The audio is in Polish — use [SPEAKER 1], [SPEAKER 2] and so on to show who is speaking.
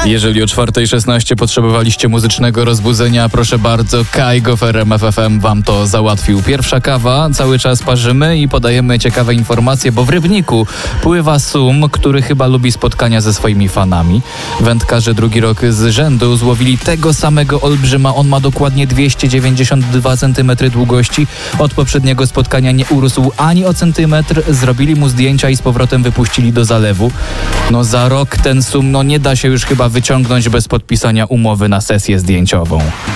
[SPEAKER 1] Jeżeli o 4:16 potrzebowaliście muzycznego rozbudzenia, proszę bardzo, Kajgo w RMF FM wam to załatwił. Pierwsza kawa, cały czas parzymy i podajemy ciekawe informacje, bo w Rybniku pływa Sum, który chyba lubi spotkania ze swoimi fanami. Wędkarze drugi rok z rzędu złowili tego samego olbrzyma. On ma dokładnie 292 cm długości. Od poprzedniego spotkania nie urósł ani o centymetr. Zrobili mu zdjęcia i z powrotem wypuścili do zalewu. No za rok ten Sum nie da się już chyba wyciągnąć bez podpisania umowy na sesję zdjęciową.